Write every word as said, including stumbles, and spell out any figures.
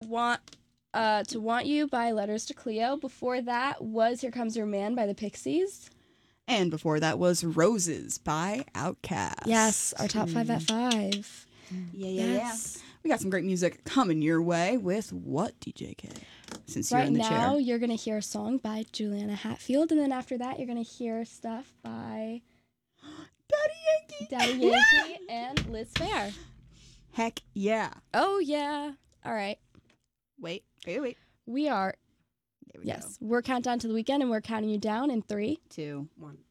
Want uh, to Want You by Letters to Cleo. Before that was Here Comes Your Man by the Pixies. And before that was Roses by Outkast. Yes, our top five at five. Yeah, yeah, Yes. yeah. We got some great music coming your way with what, D J K? Since you're Right in the now, chair. you're going to hear a song by Juliana Hatfield, and then after that, you're going to hear stuff by Daddy Yankee. Daddy Yankee and Liz Phair. Heck yeah. Oh, yeah. All right. Wait, wait, wait. We are, There we yes, go. we're countdown to the weekend, and we're counting you down in three, Two. One.